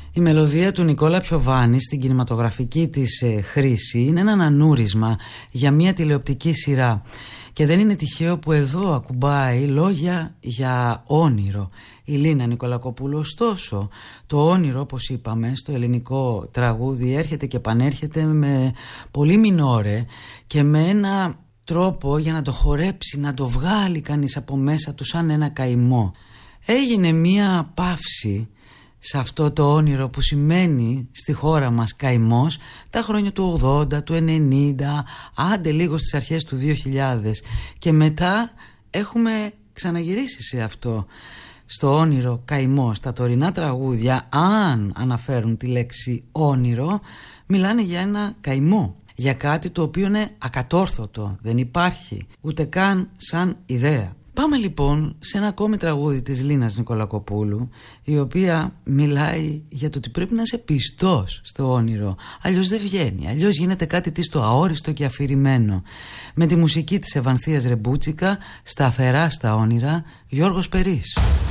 Η μελωδία του Νικόλα Πιοβάνη στην κινηματογραφική της χρήση είναι ένα ανανούρισμα για μια τηλεοπτική σειρά. Και δεν είναι τυχαίο που εδώ ακουμπάει λόγια για όνειρο η Λίνα Νικολακοπούλου. Ωστόσο, το όνειρο, όπως είπαμε, στο ελληνικό τραγούδι έρχεται και επανέρχεται με πολύ μινόρε και με ένα τρόπο για να το χορέψει, να το βγάλει κανείς από μέσα του σαν ένα καημό. Έγινε μια παύση σε αυτό το όνειρο που σημαίνει στη χώρα μας καημός τα χρόνια του 80, του 90, άντε λίγο στις αρχές του 2000 και μετά έχουμε ξαναγυρίσει σε αυτό, στο όνειρο καημός. Τα τωρινά τραγούδια, αν αναφέρουν τη λέξη όνειρο, μιλάνε για ένα καημό, για κάτι το οποίο είναι ακατόρθωτο, δεν υπάρχει ούτε καν σαν ιδέα. Πάμε λοιπόν σε ένα ακόμη τραγούδι της Λίνας Νικολακοπούλου, η οποία μιλάει για το ότι πρέπει να είσαι πιστός στο όνειρο, αλλιώς δεν βγαίνει, αλλιώς γίνεται κάτι της το αόριστο και αφηρημένο. Με τη μουσική της Ευανθίας Ρεμπούτσικα, σταθερά στα όνειρα, Γιώργος Περής.